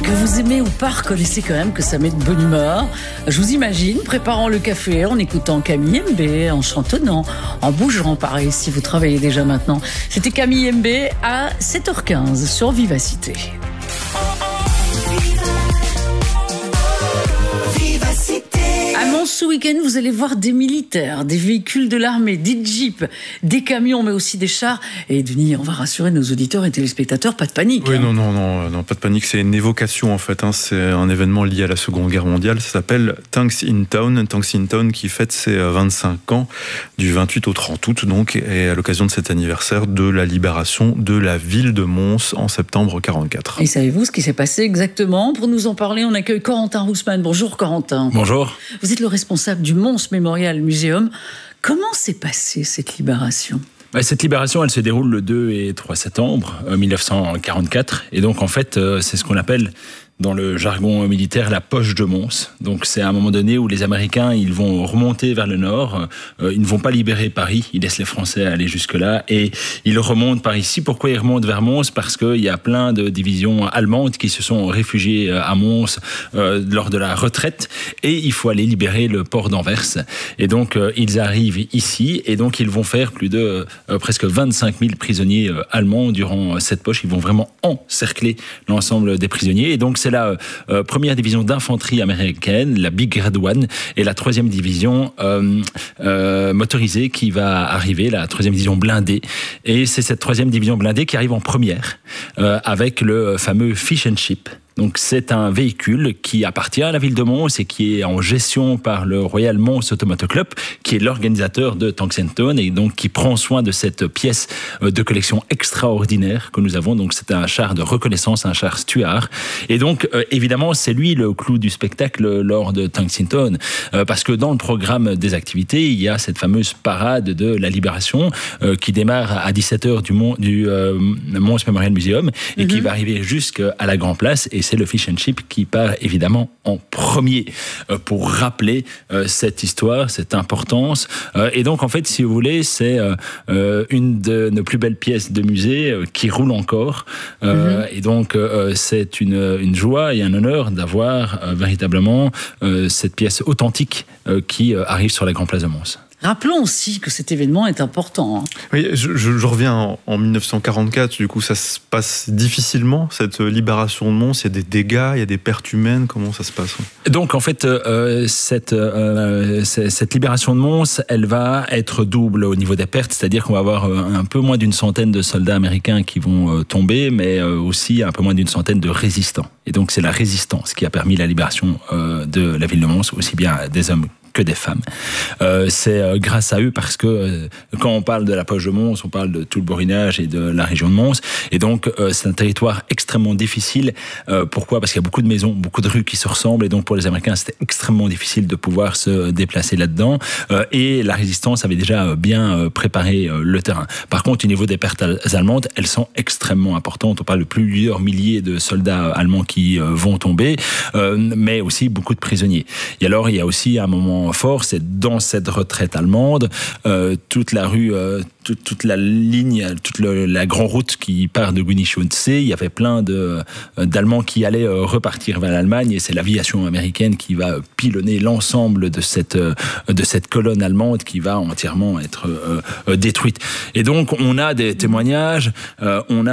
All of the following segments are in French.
Que vous aimez ou pas, reconnaissez quand même que ça met de bonne humeur. Je vous imagine préparant le café, en écoutant Camille MB, en chantonnant, en bougeant pareil si vous travaillez déjà maintenant. C'était Camille MB à 7h15 sur Vivacité. À Mons ce week-end, vous allez voir des militaires, des véhicules de l'armée, des jeeps, des camions, mais aussi des chars. Et Denis, on va rassurer nos auditeurs et téléspectateurs, pas de panique. Oui, non, pas de panique. C'est une évocation en fait. C'est un événement lié à la Seconde Guerre mondiale. Ça s'appelle Tanks in Town. Tanks in Town qui fête ses 25 ans du 28 au 30 août, donc, et à l'occasion de cet anniversaire de la libération de la ville de Mons en septembre 1944. Et savez-vous ce qui s'est passé exactement? Pour nous en parler, on accueille Corentin Roussman. Bonjour Corentin. Bonjour. Vous êtes le responsable du Mons Memorial Museum. Comment s'est passée cette libération? Cette libération, elle se déroule le 2 et 3 septembre 1944. Et donc, en fait, c'est ce qu'on appelle, dans le jargon militaire, la poche de Mons. Donc, c'est à un moment donné où les Américains, ils vont remonter vers le nord. Ils ne vont pas libérer Paris. Ils laissent les Français aller jusque-là. Et ils remontent par ici. Pourquoi ils remontent vers Mons? Parce qu'il y a plein de divisions allemandes qui se sont réfugiées à Mons lors de la retraite. Et il faut aller libérer le port d'Anvers. Et donc, ils arrivent ici. Et donc, ils vont faire plus de presque 25 000 prisonniers allemands durant cette poche. Ils vont vraiment encercler l'ensemble des prisonniers. Et donc, c'est la première division d'infanterie américaine, la Big Red One, et la 3e division motorisée qui va arriver, la 3e division blindée. Et c'est cette 3e division blindée qui arrive en première, avec le fameux Fish and Chip. Donc c'est un véhicule qui appartient à la ville de Mons et qui est en gestion par le Royal Mons Automotive Club, qui est l'organisateur de Tanks in Town et donc qui prend soin de cette pièce de collection extraordinaire que nous avons. Donc c'est un char de reconnaissance, un char Stuart. Et donc évidemment c'est lui le clou du spectacle lors de Tanks in Town, parce que dans le programme des activités il y a cette fameuse parade de la libération qui démarre à 17h du Mons Memorial Museum et qui va arriver jusqu'à la Grand Place. Et c'est le Fish and Chip qui part évidemment en premier pour rappeler cette histoire, cette importance. Et donc en fait, si vous voulez, c'est une de nos plus belles pièces de musée qui roule encore. Et donc c'est une joie et un honneur d'avoir véritablement cette pièce authentique qui arrive sur la Grande Place de Mons. Rappelons aussi que cet événement est important. Oui, je reviens en 1944, du coup ça se passe difficilement, cette libération de Mons, il y a des dégâts, il y a des pertes humaines, comment ça se passe? Donc en fait, cette libération de Mons, elle va être double au niveau des pertes, c'est-à-dire qu'on va avoir un peu moins d'une centaine de soldats américains qui vont tomber, mais aussi un peu moins d'une centaine de résistants. Et donc c'est la résistance qui a permis la libération de la ville de Mons, aussi bien des hommes que des femmes. C'est grâce à eux parce que quand on parle de la poche de Mons, on parle de tout le Borinage et de la région de Mons. Et donc, c'est un territoire extrêmement difficile. Pourquoi? Parce qu'il y a beaucoup de maisons, beaucoup de rues qui se ressemblent. Et donc, pour les Américains, c'était extrêmement difficile de pouvoir se déplacer là-dedans. Et la résistance avait déjà bien préparé le terrain. Par contre, au niveau des pertes allemandes, elles sont extrêmement importantes. On parle de plusieurs milliers de soldats allemands qui vont tomber, mais aussi beaucoup de prisonniers. Et alors, il y a aussi un moment fort, c'est dans cette retraite allemande, toute la rue, toute la ligne, toute la grande route qui part de Guinichaussee, il y avait plein d'Allemands qui allaient repartir vers l'Allemagne et c'est l'aviation américaine qui va pilonner l'ensemble de cette colonne allemande qui va entièrement être détruite. Et donc on a des témoignages, on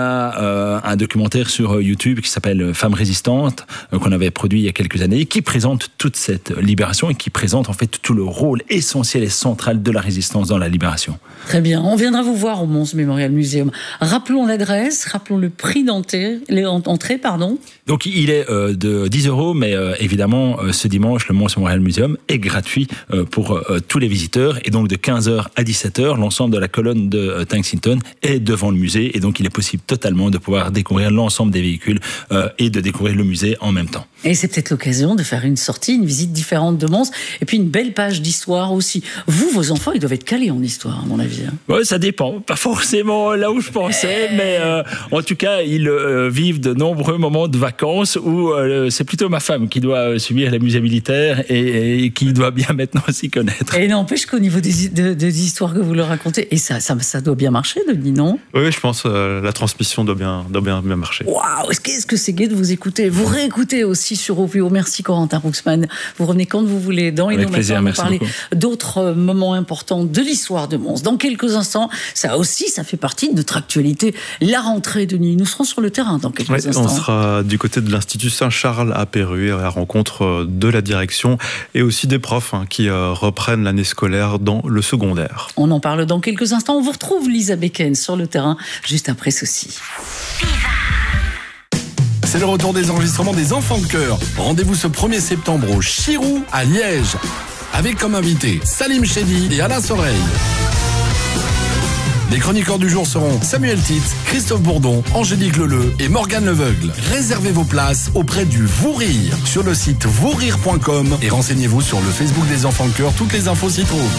a un documentaire sur YouTube qui s'appelle Femmes résistantes, qu'on avait produit il y a quelques années, qui présente toute cette libération et qui présente en fait tout le rôle essentiel et central de la résistance dans la libération. Très bien, on viendra vous voir au Mons Memorial Museum. Rappelons l'adresse, rappelons le prix d'entrée, pardon. Donc il est de 10 €, mais évidemment ce dimanche le Mons Memorial Museum est gratuit pour tous les visiteurs et donc de 15h à 17h, l'ensemble de la colonne de Tanks in Town est devant le musée et donc il est possible totalement de pouvoir découvrir l'ensemble des véhicules et de découvrir le musée en même temps. Et c'est peut-être l'occasion de faire une sortie, une visite différente de Mons et puis une belle page d'histoire aussi. Vous, vos enfants, ils doivent être calés en histoire, à mon avis. Ouais, ça dépend. Pas forcément là où je pensais, mais en tout cas, ils vivent de nombreux moments de vacances où c'est plutôt ma femme qui doit subir les musées militaires et qui doit bien maintenant s'y connaître. Et n'empêche qu'au niveau des histoires que vous leur racontez, et ça doit bien marcher, Denis, non? Oui, je pense la transmission doit bien marcher. Waouh, qu'est-ce que c'est gai de vous écouter. Vous réécoutez aussi sur OVO. Merci Corentin Rouxman. Vous revenez quand vous voulez dans Avec plaisir, merci parler beaucoup. d'autres moments importants de l'histoire de Mons. Dans quelques instants, ça fait partie de notre actualité. La rentrée, Denis. Nous serons sur le terrain dans quelques instants. On sera du côté de l'Institut Saint-Charles à Pérue, à la rencontre de la direction et aussi des profs qui reprennent l'année scolaire dans le secondaire. On en parle dans quelques instants. On vous retrouve Lisa Becken sur le terrain juste après ceci. C'est le retour des enregistrements des Enfants de Chœur. Rendez-vous ce 1er septembre au Chirou à Liège. Avec comme invités Salim Chedi et Alain Soreille. Les chroniqueurs du jour seront Samuel Titz, Christophe Bourdon, Angélique Leleu et Morgane Leveugle. Réservez vos places auprès du Vourir sur le site vourire.com et renseignez-vous sur le Facebook des Enfants de Chœur. Toutes les infos s'y trouvent.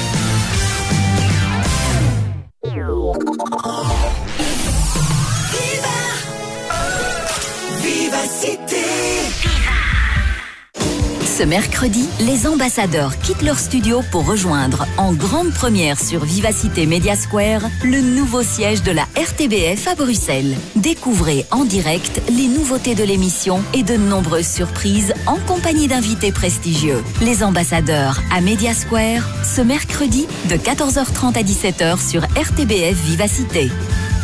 Ce mercredi, les ambassadeurs quittent leur studio pour rejoindre en grande première sur Vivacité Media Square le nouveau siège de la RTBF à Bruxelles. Découvrez en direct les nouveautés de l'émission et de nombreuses surprises en compagnie d'invités prestigieux. Les ambassadeurs à Media Square, ce mercredi de 14h30 à 17h sur RTBF Vivacité.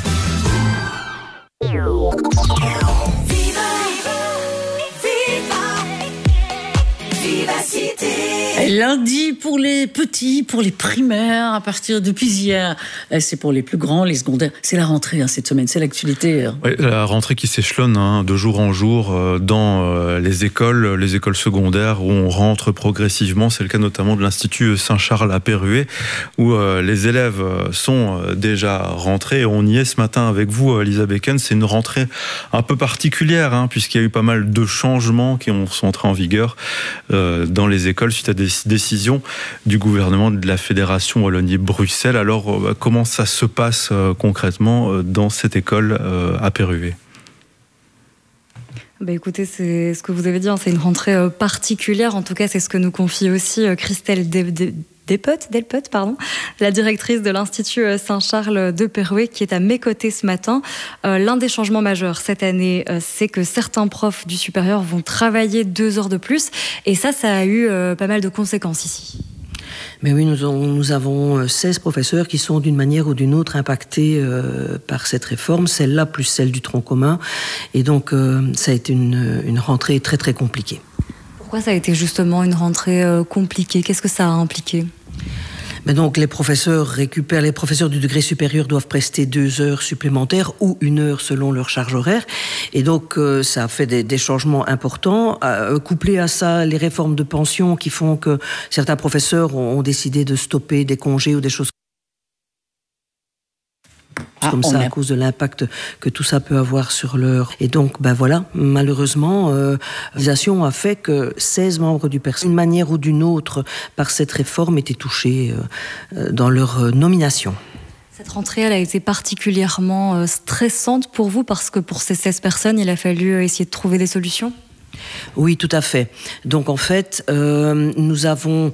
Lundi pour les petits, pour les primaires, à partir depuis hier. C'est pour les plus grands, les secondaires. C'est la rentrée cette semaine, c'est l'actualité. Oui, la rentrée qui s'échelonne de jour en jour dans les écoles secondaires où on rentre progressivement. C'est le cas notamment de l'Institut Saint-Charles à Pérué où les élèves sont déjà rentrés. On y est ce matin avec vous, Lisa Becken. C'est une rentrée un peu particulière puisqu'il y a eu pas mal de changements qui sont entrés en vigueur dans les écoles suite à des décisions du gouvernement de la Fédération Wallonie-Bruxelles. Alors, comment ça se passe concrètement dans cette école à Pérué ? Écoutez, c'est ce que vous avez dit, c'est une rentrée particulière. En tout cas, c'est ce que nous confie aussi Christelle Delpote, la directrice de l'Institut Saint-Charles de Pérué, qui est à mes côtés ce matin. L'un des changements majeurs cette année, c'est que certains profs du supérieur vont travailler 2 heures de plus. Et ça a eu pas mal de conséquences ici. Mais oui, nous avons 16 professeurs qui sont d'une manière ou d'une autre impactés par cette réforme, celle-là plus celle du tronc commun. Et donc, ça a été une rentrée très très compliquée. Pourquoi ça a été justement une rentrée compliquée ? Qu'est-ce que ça a impliqué ? Mais donc les professeurs du degré supérieur doivent prester 2 heures supplémentaires ou 1 heure selon leur charge horaire. Et donc ça a fait des changements importants. Couplé à ça, les réformes de pension qui font que certains professeurs ont décidé de stopper des congés ou des choses comme ça, à cause de l'impact que tout ça peut avoir sur leur... Et donc, malheureusement, l'organisation a fait que 16 membres du personnel, d'une manière ou d'une autre, par cette réforme, étaient touchés dans leur nomination. Cette rentrée, elle a été particulièrement stressante pour vous, parce que pour ces 16 personnes, il a fallu essayer de trouver des solutions ? Oui, tout à fait. Donc, en fait, nous avons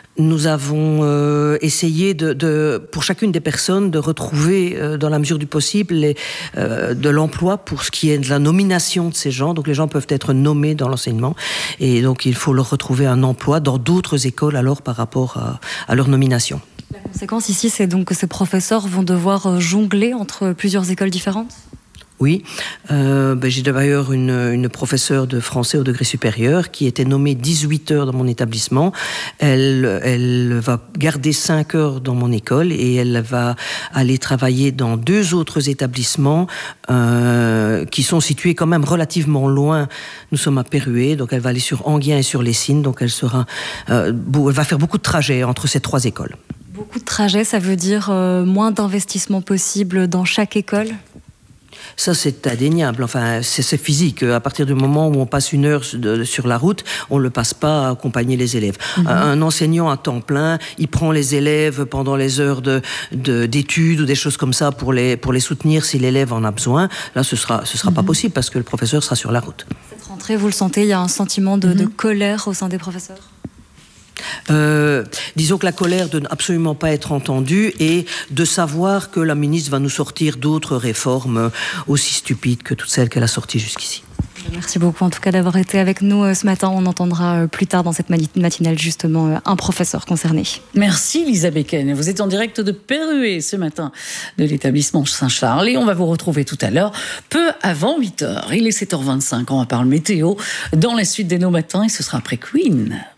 essayé pour chacune des personnes de retrouver, dans la mesure du possible, de l'emploi pour ce qui est de la nomination de ces gens. Donc les gens peuvent être nommés dans l'enseignement et donc il faut leur retrouver un emploi dans d'autres écoles alors par rapport à leur nomination. La conséquence ici, c'est donc que ces professeurs vont devoir jongler entre plusieurs écoles différentes ? Oui, j'ai d'ailleurs une professeure de français au degré supérieur qui était nommée 18 heures dans mon établissement. Elle va garder 5 heures dans mon école et elle va aller travailler dans 2 autres établissements qui sont situés quand même relativement loin. Nous sommes à Pérué, donc elle va aller sur Enghien et sur Lessines, donc elle va faire beaucoup de trajets entre ces 3 écoles. Beaucoup de trajets, ça veut dire moins d'investissement possible dans chaque école ? Ça, c'est indéniable. Enfin, c'est physique. À partir du moment où on passe une heure sur la route, on ne le passe pas à accompagner les élèves. Un enseignant à temps plein, il prend les élèves pendant les heures d'études ou des choses comme ça pour les soutenir si l'élève en a besoin. Là, ce sera pas possible parce que le professeur sera sur la route. Cette rentrée, vous le sentez, il y a un sentiment de colère au sein des professeurs ? Disons que la colère de n'absolument pas être entendue et de savoir que la ministre va nous sortir d'autres réformes aussi stupides que toutes celles qu'elle a sorties jusqu'ici. Merci beaucoup en tout cas d'avoir été avec nous ce matin. On entendra plus tard dans cette matinale justement un professeur concerné. Merci Lisa Becken. Vous êtes en direct de Perruet ce matin de l'établissement Saint-Charles et on va vous retrouver tout à l'heure peu avant 8h. Il est 7h25, on va parler météo dans la suite des Nos Matins et ce sera après Queen.